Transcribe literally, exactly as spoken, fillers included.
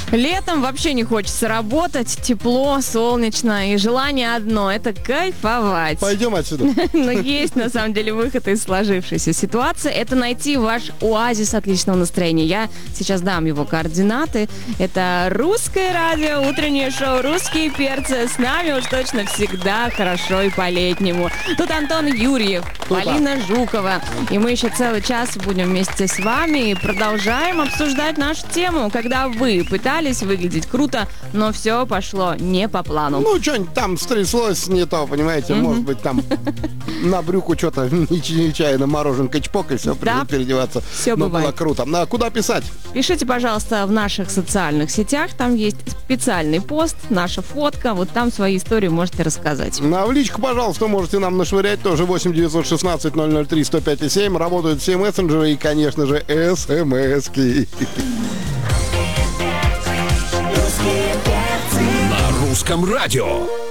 Летом вообще не хочется работать, тепло, солнечно, и желание одно – это кайфовать. Пойдем отсюда. Но есть, на самом деле, выход из сложившейся ситуации – это найти ваш оазис отличного настроения. Я сейчас дам его координаты. Это Русское радио, утреннее шоу «Русские перцы». С нами уж точно всегда хорошо и по-летнему. Тут Антон Юрьев, Тут Полина Жукова. И мы еще целый час будем вместе с вами и продолжаем обсуждать нашу тему, когда вы пытались выглядеть круто, но все пошло не по плану. Ну, что-нибудь там стряслось не то, понимаете, mm-hmm. может быть, там на брюку что-то нечаянно мороженкой чпок, и все, да, придется переодеваться. Все но бывает. было круто. А куда писать? Пишите, пожалуйста, в наших социальных сетях, там есть специальный пост, наша фотка, вот там свои истории можете рассказать. На в личку, пожалуйста, можете нам нашвырять, тоже восемь девятьсот шестнадцать ноль ноль три сто пять семь, работают все мессенджеры и, конечно же, смс-ки. На русском радио.